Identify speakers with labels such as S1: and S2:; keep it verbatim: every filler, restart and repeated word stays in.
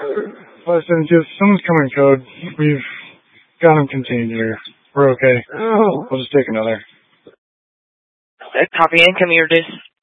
S1: five seven two, someone's coming code. We've got him contained here. We're okay.
S2: Oh.
S1: We'll just take another.
S2: Uh, copy incoming, your dis.